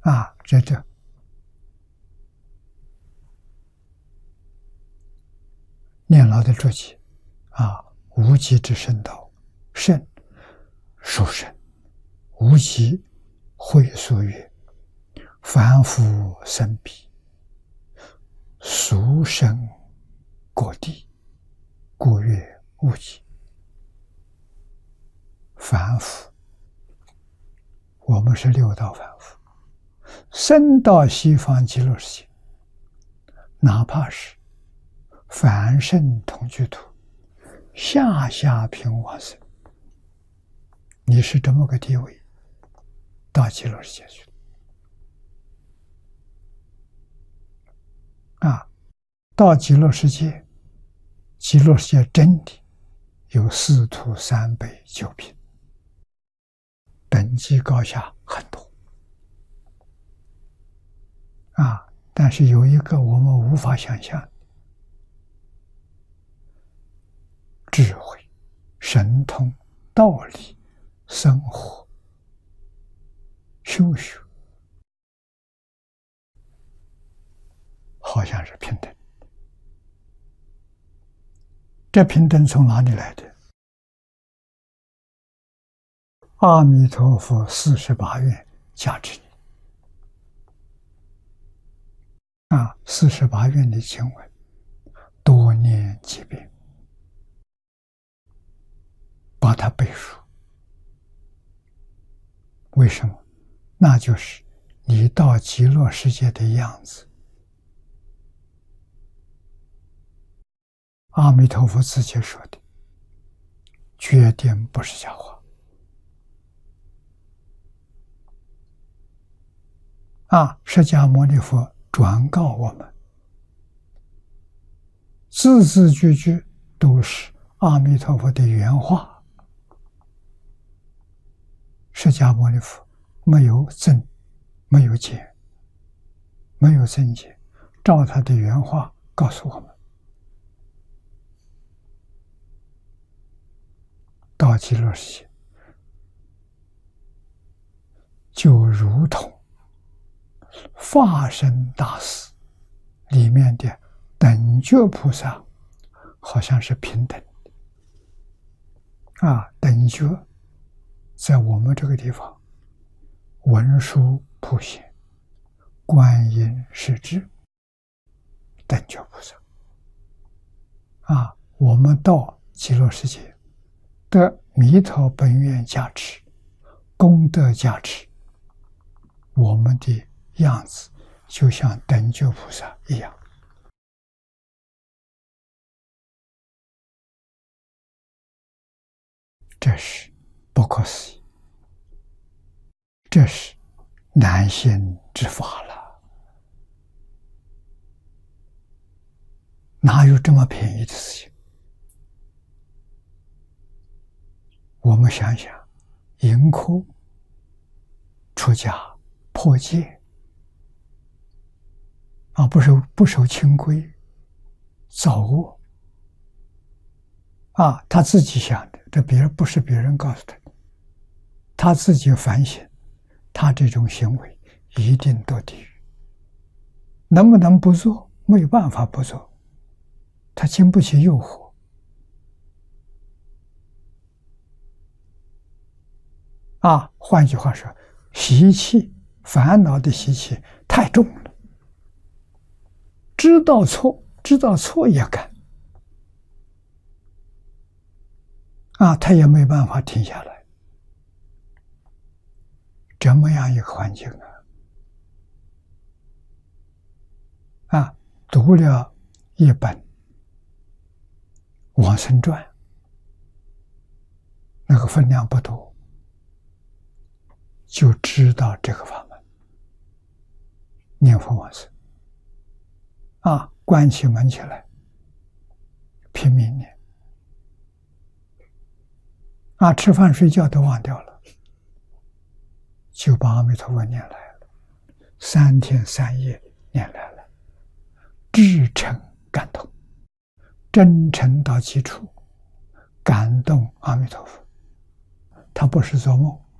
这念老的注解无极之圣道，圣殊胜，无极会所曰：凡夫生彼，俗生果地，故曰无极。凡夫，我们是六道凡夫，生到西方极乐世界，哪怕是凡圣同居土，下品往生，你是这么个地位，到极乐世界去了。到极乐世界，极乐世界真的有四土三辈九品，等级高下很多。但是有一个我们无法想象，智慧、神通、道理、生活、修学，好像是平等。这平等从哪里来的？阿弥陀佛48愿加持你。48愿的经文，多念几遍，把它背熟。为什么？那就是你到极乐世界的样子。阿弥陀佛自己说的，决定不是假话。释迦牟尼佛转告我们，字字句句都是阿弥陀佛的原话。释迦牟尼佛没有增，没有减，没有增减，照他的原话告诉我们。到极乐世界，就如同法身大士里面的等觉菩萨，好像是平等的。等觉在我们这个地方，文殊普贤、观音是智，等觉菩萨。我们到极乐世界得弥陀本愿加持、功德加持，我们的样子就像等觉菩萨一样。这是不可思议，这是难行之法了。哪有这么便宜的事情？我们想想，盈科出家破戒，不守清规，造恶，他自己想的，这不是别人告诉他的，他自己反省，他这种行为一定堕地狱。能不能不做？没有办法不做，他经不起诱惑。换句话说，习气、烦恼的习气太重了，知道错也干，他也没办法停下来。这么样一个环境读了一本《往生传》，那个分量不多，就知道这个法门，念佛往生关起门起来，拼命念吃饭睡觉都忘掉了，就把阿弥陀佛念来了，3天3夜念来了，至诚感动，真诚到极处，感动阿弥陀佛。他不是做梦，